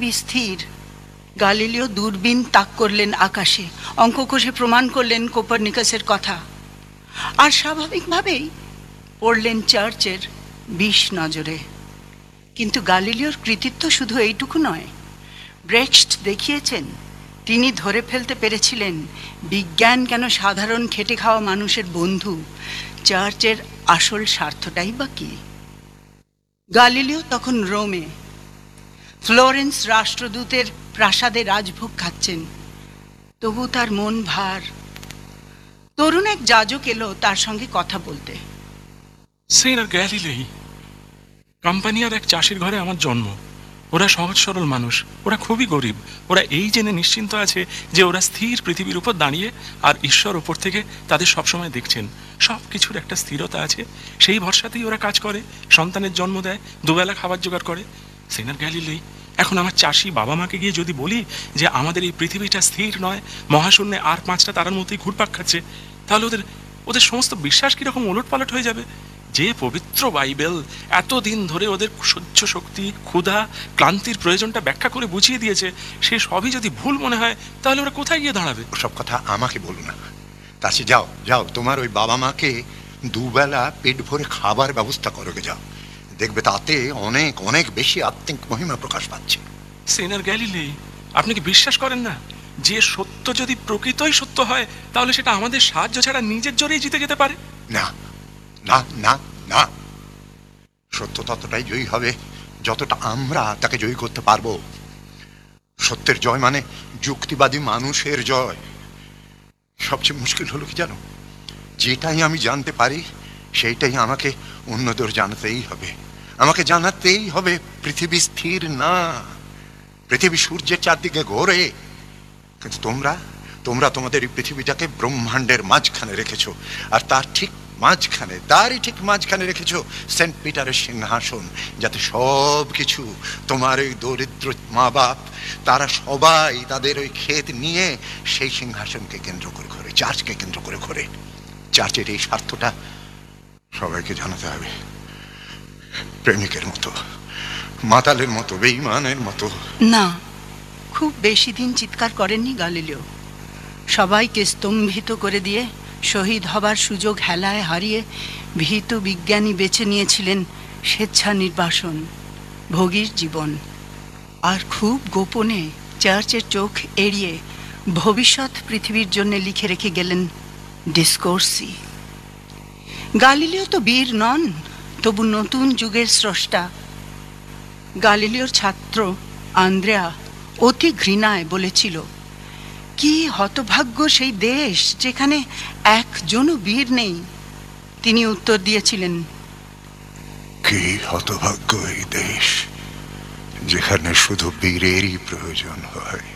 পৃথিবী স্থির। গালিলিও দূরবীন তাক করলেন আকাশে, অঙ্ক কষে প্রমাণ করলেন কোপারনিকাসের কথা। আর স্বাভাবিকভাবেই পড়লেন চার্চের বিষ নজরে। কিন্তু গালিলিওর কৃতিত্ব শুধু এইটুকু নয়। ব্রেক্সট দেখিয়েছেন, তিনি ধরে ফেলতে পেরেছিলেন বিজ্ঞান কেন সাধারণ খেটে খাওয়া মানুষের বন্ধু, চার্চের আসল স্বার্থটাই বা কি। গালিলিও তখন রোমে ফ্লোরেন্স রাষ্ট্রদূতের প্রাসাদে রাজভোগ খাচ্ছেন। তবু তার মন ভার। তরুণ এক যাজক এলো তার সঙ্গে কথা বলতে। সেনার গ্যালিলেই, কোম্পানিয়ার এক চাষির ঘরে আমার জন্ম। ওরা সহজ সরল মানুষ, ওরা খুবই গরিব। ওরা এই জেনে নিশ্চিন্ত আছে যে ওরা স্থির পৃথিবীর উপর দাঁড়িয়ে, আর ঈশ্বর ওপর থেকে তাদের সবসময় দেখছেন। সব কিছুর একটা স্থিরতা আছে, সেই ভরসাতেই ওরা কাজ করে, সন্তানের জন্ম দেয়, দুবেলা খাবার জোগাড় করে। সেনার গ্যালিলেই, এখন আমার চাষি বাবা মাকে গিয়ে যদি বলি যে আমাদের এই পৃথিবীটা স্থির নয়, মহাশূন্যে আর 5টা তারার মতোই ঘুরপাক খাচ্ছে, তাহলে ওদের সমস্ত বিশ্বাস কিরকম ওলটপালট হয়ে যাবে। যে পবিত্র বাইবেল এতদিন ধরে ওদের সহ্য শক্তি, ক্ষুধা, ক্লান্তির প্রয়োজনটা ব্যাখ্যা করে বুঝিয়ে দিয়েছে, সে সবই যদি ভুল মনে হয়, তাহলে ওরা কোথায় গিয়ে দাঁড়াবে? সব কথা আমাকে বলো না। তাছি যাও যাও, তোমার ওই বাবা মাকে দুবেলা পেট ভরে খাবার ব্যবস্থা করো গে, যাও। দেখবে তাতে অনেক অনেক বেশি আত্মিক মহিমা প্রকাশ পাচ্ছে। সেনার গ্যালিলেই, আপনি কি বিশ্বাস করেন না যে সত্য যদি প্রকৃতই সত্য হয়, তাহলে সেটা আমাদের সাহায্য ছাড়া নিজের জোরেই জিতে যেতে পারে? না না না না, সত্য ততটাই জয়ী হবে যতটা আমরা তাকে জয়ী করতে পারবো। সত্যের জয় মানে যুক্তিবাদী মানুষের জয়। সবচেয়ে মুশকিল হলো কি জানো, যেটাই আমি জানতে পারি সেইটাই আমাকে অন্যদের জানাতেই হবে। আমাকে জানাতেই হবে পৃথিবী স্থির না, পৃথিবী সূর্যের চারদিকে ঘোরে। কিন্তু তোমরা তোমাদের এই পৃথিবীটাকে ব্রহ্মাণ্ডের মাঝখানে রেখেছো, আর তারই ঠিক মাঝখানে রেখেছো সেন্ট পিটারের সিংহাসন, যাতে সব কিছু তোমার ওই দরিদ্র মা বাপ তারা সবাই তাদের ওই ক্ষেত নিয়ে সেই সিংহাসনকে কেন্দ্র করে ঘোরে, চার্চকে কেন্দ্র করে ঘোরে। চার্চের এই স্বার্থটা সবাইকে জানাতে হবে, প্রেমিকের মতো, মাতালের মতো, বেঈমানের মতো না, খুব বেশি দিন চিৎকার করেননি গালিলিও। সবাইকে স্তম্ভিত করে দিয়ে শহীদ হবার সুযোগ হেলায় হারিয়ে ভীত বিজ্ঞানী বেছে নিয়েছিলেন স্বেচ্ছা নির্বাসন, ভোগীর জীবন। আর খুব গোপনে চার্চের চোখ এড়িয়ে ভবিষ্যৎ পৃথিবীর জন্য লিখে রেখে গেলেন ডিসকোর্সি। গালিলিও তো বীর নন, তবু নতুন যুগের স্রষ্টা। গালিলিওর ছাত্র আন্দ্রেয়া অতি ঘৃণায় বলেছিল, কি হতভাগ্য সেই দেশ যেখানে একজনও বীর নেই। তিনি উত্তর দিয়েছিলেন, কি হতভাগ্য এই দেশ যেখানে শুধু বীরেরই প্রয়োজন হয়।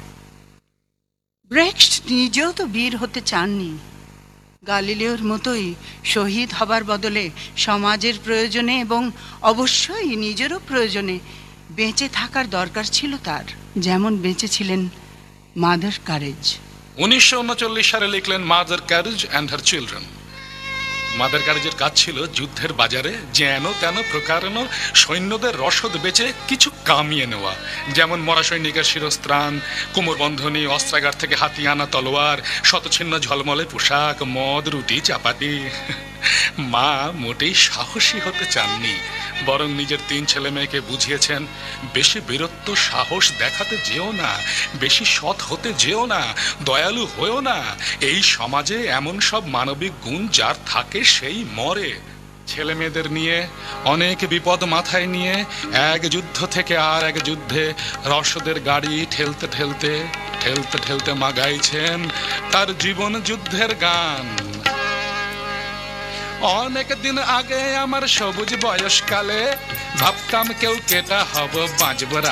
ব্রেক্সট নিজেও তো বীর হতে চাননি। গালিলিওর মতোই শহীদ হবার বদলে সমাজের প্রয়োজনে এবং অবশ্যই নিজেরও প্রয়োজনে বেঁচে থাকার দরকার ছিল তার, যেমন বেঁচে ছিলেন মাদার ক্যারেজ। 1939 সালে লিখলেন mother carriage and her children. Mother ক্যারেজের কাজ ছিল যুদ্ধের বাজারে যেন তেন প্রকারেণ সৈন্যদের রসদ বেচে কিছু কামিয়ে নেওয়া, যেমন মরা সৈনিকের শিরস্ত্রাণ, কোমরবন্ধনী, অস্ত্রাগার থেকে হাতিয়ে আনা তলোয়ার, শতছিন্ন ঝলমলে পোশাক, মদ, রুটি, চাপাতি। মা মোটেই সাহসী হতে চাননি, বরং নিজের 3 ছেলে মেয়েকে বুঝিয়েছেন, বেশি বীরত্ব সাহস দেখাতে যেও না, বেশি সৎ হতে যেও না, দয়ালু হয়েও না। এই সমাজে এমন সব মানবিক গুণ যার থাকে সেই মরে। ছেলে মেয়েদের নিয়ে অনেক বিপদ মাথায় নিয়ে এক যুদ্ধ থেকে আর এক যুদ্ধে রসদের গাড়ি ঠেলতে ঠেলতে ঠেলতে ঠেলতে মা গাইছেন তার জীবন যুদ্ধের গান। অনেক দিন আগে আমার সবুজ বয়সকালে ভাবতাম কেউ কেটা হব, বাঁচব